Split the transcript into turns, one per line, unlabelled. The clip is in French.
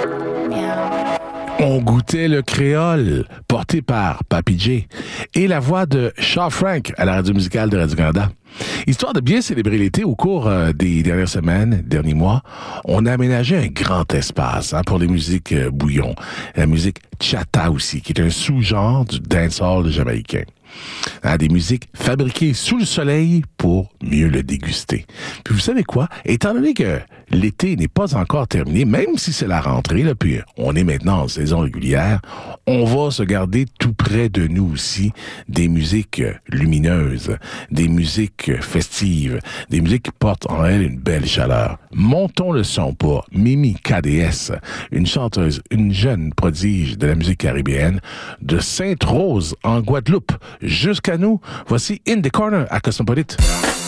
On goûtait le créole, porté par Papy J, et la voix de Shaw Frank à la radio musicale de Radio-Canada. Histoire de bien célébrer l'été au cours des dernières semaines, derniers mois, on a aménagé un grand espace pour les musiques bouillon. La musique chata aussi, qui est un sous-genre du dancehall jamaïcain. Des musiques fabriquées sous le soleil pour mieux le déguster. Puis vous savez quoi? Étant donné que l'été n'est pas encore terminé, même si c'est la rentrée, là, puis on est maintenant en saison régulière, on va se garder tout près de nous aussi des musiques lumineuses, des musiques festives, des musiques qui portent en elles une belle chaleur. Montons le son pour Mimi KDS, une chanteuse, une jeune prodige de la musique caribéenne de Sainte-Rose en Guadeloupe. Jusqu'à nous, voici In the Corner à Cosmopolite.